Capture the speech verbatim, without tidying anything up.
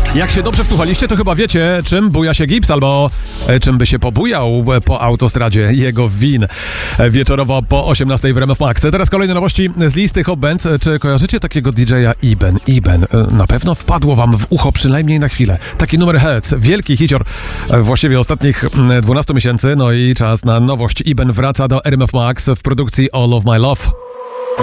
Jak się dobrze wsłuchaliście, to chyba wiecie, czym buja się Gibbs, albo czym by się pobujał po autostradzie jego win wieczorowo po osiemnastej w R M F Max. Teraz kolejne nowości z listy Hot Bands. Czy kojarzycie takiego D J a Iben? Iben. Na pewno wpadło wam w ucho przynajmniej na chwilę. Taki numer Heads, wielki hicior właściwie ostatnich dwunastu miesięcy. No i czas na nowość. Iben wraca do R M F Max w produkcji All of My Love.